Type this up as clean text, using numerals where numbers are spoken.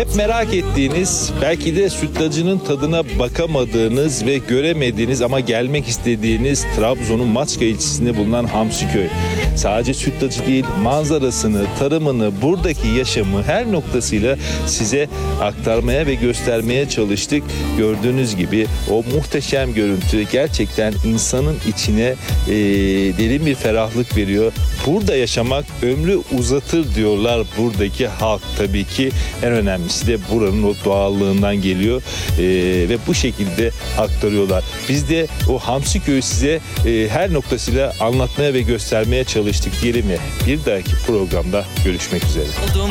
Hep merak ettiğiniz, belki de sütlacının tadına bakamadığınız ve göremediğiniz ama gelmek istediğiniz Trabzon'un Maçka ilçesinde bulunan Hamsiköy. Sadece sütlacı değil, manzarasını, tarımını, buradaki yaşamı her noktasıyla size aktarmaya ve göstermeye çalıştık. Gördüğünüz gibi o muhteşem görüntü gerçekten insanın içine derin bir ferahlık veriyor. Burada yaşamak ömrü uzatır diyorlar buradaki halk. Tabii ki en önemlisi de buranın o doğallığından geliyor ve bu şekilde aktarıyorlar. Biz de o Hamsiköy'ü size her noktasıyla anlatmaya ve göstermeye çalıştık diyelim ve bir dahaki programda görüşmek üzere.